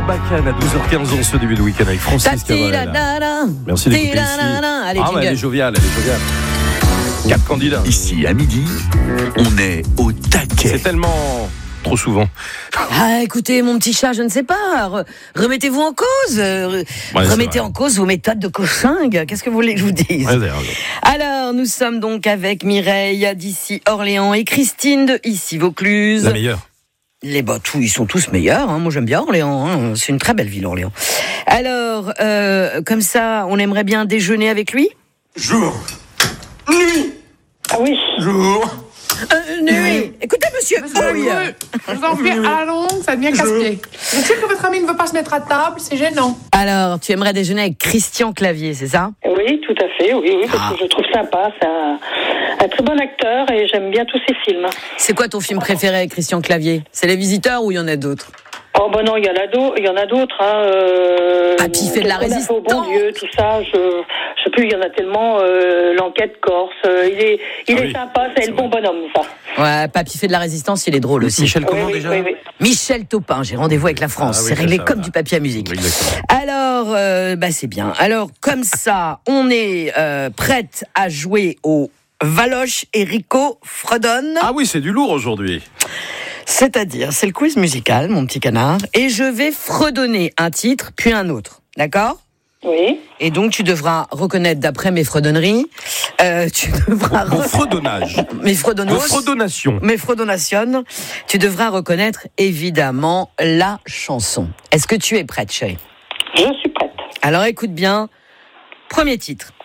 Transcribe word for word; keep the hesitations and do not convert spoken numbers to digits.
Sarbacane à douze heures quinze en ce début de week-end avec Francis Cabrel. Merci d'écouter ici. Allez, ah, ouais, elle est joviale, elle est joviale. Quatre candidats. Ici, à midi, on est au taquet. C'est tellement... trop souvent. Ah, écoutez, mon petit chat, je ne sais pas. Re- remettez-vous en cause. Euh, Ouais, remettez en cause vos méthodes de coching. Qu'est-ce que vous voulez que je vous dise? Ouais, d'ailleurs. Alors, nous sommes donc avec Mireille d'ici Orléans et Christine de ici Vaucluse. La meilleure. Les bah, tous, ils sont tous meilleurs. Hein. Moi, j'aime bien Orléans. Hein. C'est une très belle ville, Orléans. Alors, euh, comme ça, on aimerait bien déjeuner avec lui. Jour. Nuit. Ah oui. Jour. Euh, nuit. Écoutez, monsieur. Monsieur, Oh, oui. je vous en prie, à la longue, ça devient casse-pied. Je sais que votre ami ne veut pas se mettre à table, c'est gênant. Alors, tu aimerais déjeuner avec Christian Clavier, c'est ça? Oui, tout à fait, oui, oui, parce Ah. que je trouve sympa, c'est un, un très bon acteur et j'aime bien tous ses films. C'est quoi ton film préféré avec Christian Clavier? C'est Les Visiteurs ou il y en a d'autres? Oh ben non, il y en a d'autres, il y en a d'autres. Hein, euh, Ah, puis il fait de la Qu'est-ce qu'on a fait au bon résistance. Dieu, tout ça, je, je sais plus, il y en a tellement. Euh, L'enquête corse, euh, il est, il Ah est oui, sympa, c'est c'est le bon bonhomme, ça. Ouais, Papy fait de la résistance, il est drôle aussi. Michel comment oui, déjà oui, oui. Michel Taupin, j'ai rendez-vous avec la France. Ah oui, c'est ça, réglé ça, comme voilà. du papier à musique. Oui, exactement. Alors, euh, bah c'est bien. Alors, comme ça, on est euh, prête à jouer au Valoche et Rico fredonne. Ah oui, c'est du lourd aujourd'hui. C'est-à-dire, c'est le quiz musical, mon petit canard. Et je vais fredonner un titre, puis un autre. D'accord ? Oui. Et donc, tu devras reconnaître, d'après mes fredonneries, euh, tu devras... Mon fredonnage. Mes fredonnos. Vos fredonnations. Mes fredonnations. Tu devras reconnaître, évidemment, la chanson. Est-ce que tu es prête, chérie ? Je suis prête. Alors, écoute bien. Premier titre.